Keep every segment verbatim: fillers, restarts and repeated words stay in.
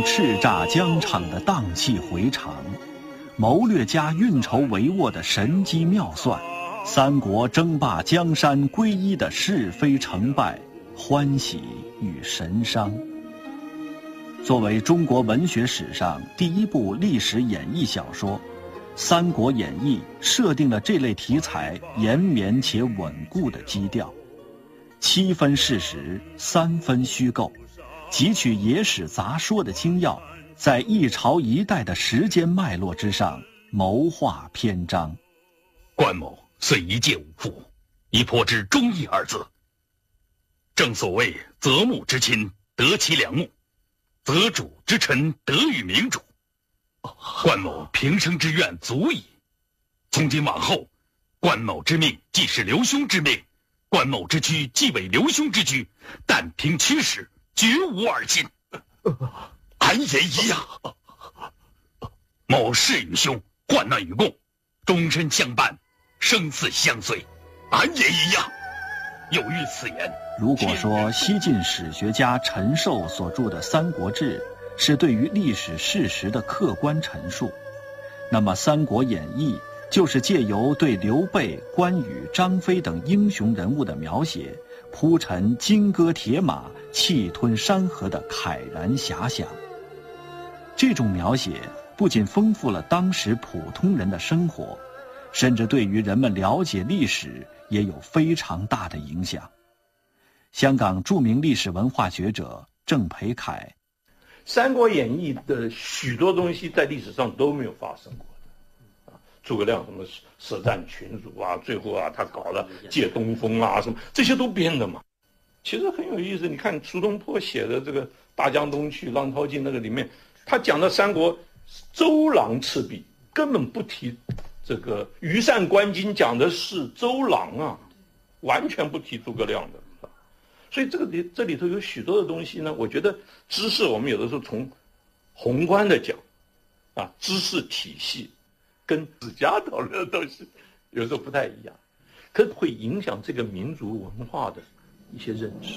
叱咤疆场的荡气回肠，谋略家运筹帷幄的神机妙算，三国争霸江山归一的是非成败、欢喜与神伤。作为中国文学史上第一部历史演绎小说，《三国演义》设定了这类题材延绵且稳固的基调，七分事实，三分虚构，汲取野史杂说的精要，在一朝一代的时间脉络之上谋划篇章。 关某虽一介武夫，亦颇知忠义二字。正所谓择木之亲，得其良木；择主之臣，得与明主。关某平生之愿足矣。从今往后，关某之命既是刘兄之命，关某之躯既为刘兄之躯，但凭驱使，绝无二心。俺也一样。某誓与兄患难与共，终身相伴，生死相随。俺也一样。有遇此言。 如果说西晋史学家陈寿所著的《三国志》是对于历史事实的客观陈述，那么《三国演义》就是借由对刘备、关羽、张飞等英雄人物的描写，铺陈金戈铁马、气吞山河的慨然遐想。这种描写不仅丰富了当时普通人的生活，甚至对于人们了解历史也有非常大的影响。香港著名历史文化学者郑培凯， 《三国演义》的许多东西在历史上都没有发生过的啊，诸葛亮什么舌战群儒啊，最后啊他搞了借东风啊什么，这些都编的嘛。其实很有意思，你看苏东坡写的这个《大江东去》《浪淘尽》那个里面，他讲的三国周郎赤壁，根本不提这个羽扇纶巾，讲的是周郎啊，完全不提诸葛亮的。所以这个里这里头有许多的东西呢，我觉得知识我们有的时候从宏观的讲，啊，知识体系跟史家讨论的东西有时候不太一样，可会影响这个民族文化的一些认识。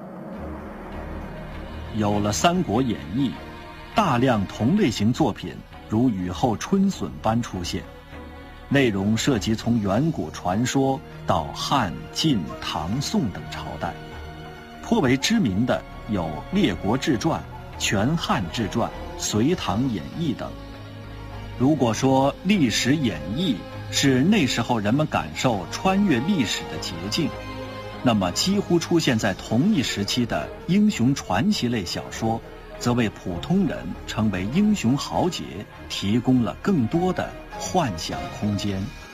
有了《三国演义》，大量同类型作品如雨后春笋般出现，内容涉及从远古传说到汉、晋、唐、宋等朝代。颇为知名的有《列国志传》《全汉志传》《隋唐演义》等。如果说历史演义是那时候人们感受穿越历史的捷径，那么几乎出现在同一时期的英雄传奇类小说，则为普通人成为英雄豪杰提供了更多的幻想空间。